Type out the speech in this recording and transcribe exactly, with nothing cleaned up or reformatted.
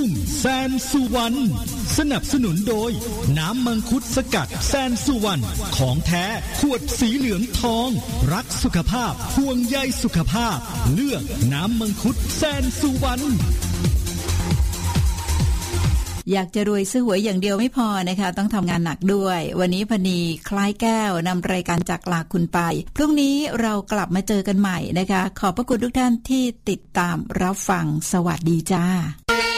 แซนสุวรรณสนับสนุนโดยน้ำมังคุดสกัดแซนสุวรรณของแท้ขวดสีเหลืองทองรักสุขภาพห่วงใยสุขภาพเลือกน้ำมังคุดแซนสุวรรณอยากจะรวยซื้อหวยอย่างเดียวไม่พอนะคะต้องทำงานหนักด้วยวันนี้พนีคล้ายแก้วนำรายการจากลาคุณไปพรุ่งนี้เรากลับมาเจอกันใหม่นะคะขอบพระคุณทุกท่านที่ติดตามรับฟังสวัสดีจ้า